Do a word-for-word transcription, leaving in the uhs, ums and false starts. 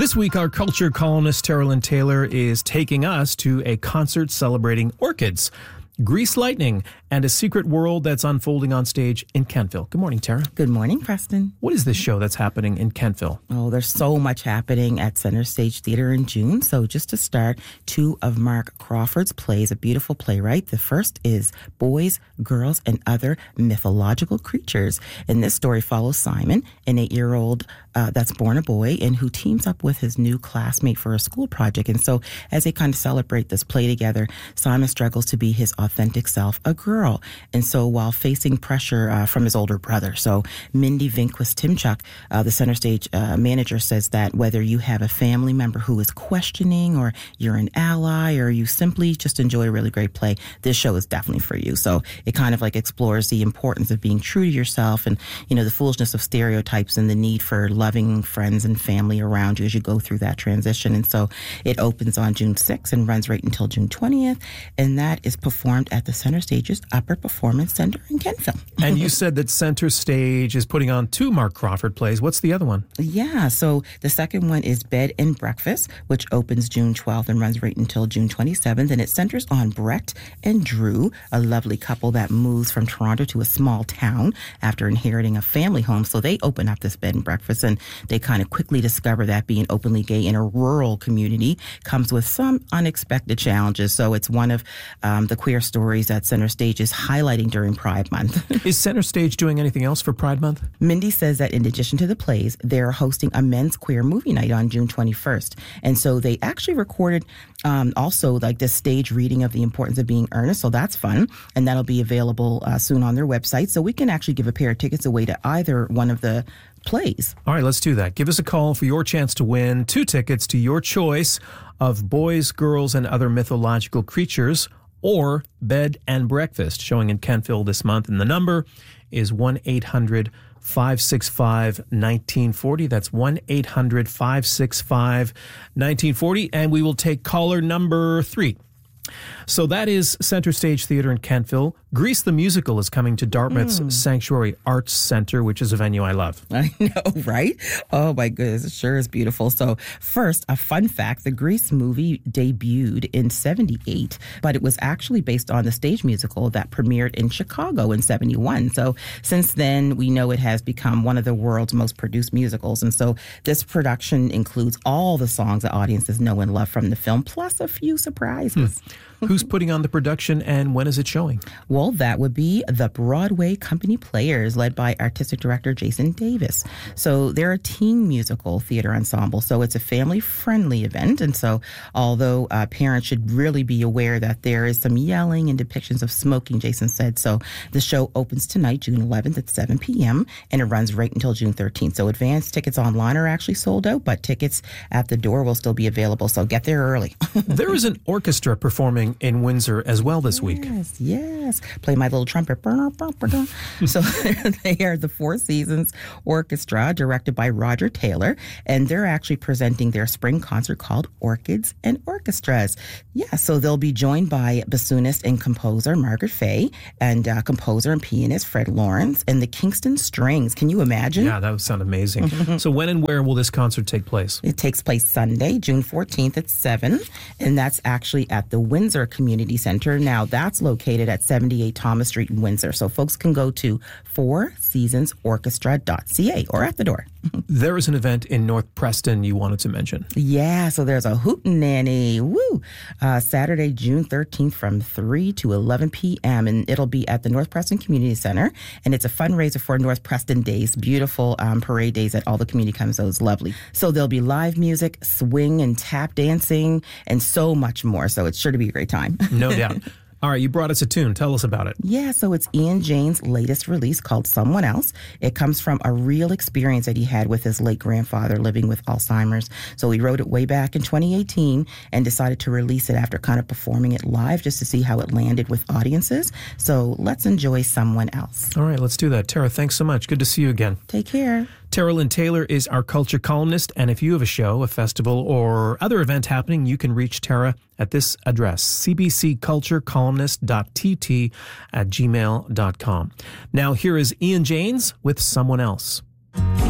This week, our culture columnist Tara Lynn Taylor is taking us to a concert celebrating orchids, Grease Lightning, and a secret world that's unfolding on stage in Kentville. Good morning, Tara. Good morning, Preston. What is this show that's happening in Kentville? Oh, there's so much happening at Center Stage Theater in June. So just to start, two of Mark Crawford's plays, a beautiful playwright. The first is Boys, Girls, and Other Mythological Creatures. And this story follows Simon, an eight-year-old uh, that's born a boy and who teams up with his new classmate for a school project. And so as they kind of celebrate this play together, Simon struggles to be his authentic self, a girl. And so while facing pressure uh, from his older brother, so Mindy Vinquist-Timchuk, uh, the Center Stage uh, manager, says that whether you have a family member who is questioning or you're an ally or you simply just enjoy a really great play, this show is definitely for you. So it kind of like explores the importance of being true to yourself and, you know, the foolishness of stereotypes and the need for loving friends and family around you as you go through that transition. And so it opens on June sixth and runs right until June twentieth. And that is performed at the Center Stage's Upper Performance Center in Kentville. And you said that Center Stage is putting on two Mark Crawford plays. What's the other one? Yeah, so the second one is Bed and Breakfast, which opens June twelfth and runs right until June twenty-seventh. And it centers on Brett and Drew, a lovely couple that moves from Toronto to a small town after inheriting a family home. So they open up this bed and breakfast, and they kind of quickly discover that being openly gay in a rural community comes with some unexpected challenges. So it's one of um, the queer stories that Center Stage is highlighting during Pride Month. Is Center Stage doing anything else for Pride Month? Mindy says that in addition to the plays, they're hosting a men's queer movie night on June twenty-first. And so they actually recorded um, also like this stage reading of The Importance of Being Earnest. So that's fun. And that'll be available uh, soon on their website. So we can actually give a pair of tickets away to either one of the plays. All right, let's do that. Give us a call for your chance to win two tickets to your choice of Boys, Girls, and Other Mythological Creatures, or Bed and Breakfast, showing in Kentville this month. And the number is one eight hundred five six five one nine four zero. That's one eight hundred five six five one nine four zero. And we will take caller number three. So that is Center Stage Theater in Kentville. Grease the Musical is coming to Dartmouth's mm. Sanctuary Arts Center, which is a venue I love. I know, right? Oh, my goodness. It sure is beautiful. So first, a fun fact. The Grease movie debuted in seventy-eight, but it was actually based on the stage musical that premiered in Chicago in seventy-one. So since then, we know it has become one of the world's most produced musicals. And so this production includes all the songs that audiences know and love from the film, plus a few surprises. Hmm. Who's putting on the production and when is it showing? Well, that would be the Broadway Company Players, led by artistic director Jason Davis. So they're a teen musical theater ensemble, so it's a family-friendly event. And so although uh, parents should really be aware that there is some yelling and depictions of smoking, Jason said. So the show opens tonight, June eleventh at seven p.m., and it runs right until June thirteenth. So advance tickets online are actually sold out, but tickets at the door will still be available, so get there early. There is an orchestra performing in Windsor as well this yes, week. Yes, yes. Play my little trumpet. So they are the Four Seasons Orchestra, directed by Roger Taylor, and they're actually presenting their spring concert called Orchids and Orchestras. Yeah, so they'll be joined by bassoonist and composer Margaret Fay and uh, composer and pianist Fred Lawrence and the Kingston Strings. Can you imagine? Yeah, that would sound amazing. So when and where will this concert take place? It takes place Sunday, June fourteenth at seven, and that's actually at the Windsor Community Center. Now, that's located at seventy-eight Thomas Street in Windsor. So folks can go to four seasons orchestra dot c a or at the door. There is an event in North Preston you wanted to mention. Yeah, so there's a hootenanny, woo, uh, Saturday, June thirteenth from three to eleven p.m. and it'll be at the North Preston Community Center, and it's a fundraiser for North Preston Days, beautiful um, parade days that all the community comes, so it's lovely. So there'll be live music, swing and tap dancing, and so much more, so it's sure to be a great time. No doubt. All right, you brought us a tune. Tell us about it. Yeah, so it's Ian Jane's latest release called Someone Else. It comes from a real experience that he had with his late grandfather living with Alzheimer's. So he wrote it way back in twenty eighteen and decided to release it after kind of performing it live just to see how it landed with audiences. So let's enjoy Someone Else. All right, let's do that. Tara, thanks so much. Good to see you again. Take care. Tara Lynn Taylor is our culture columnist, and if you have a show, a festival, or other event happening, you can reach Tara at this address, c b c culture columnist dot t t at gmail dot com. Now, here is Ian Janes with Someone Else.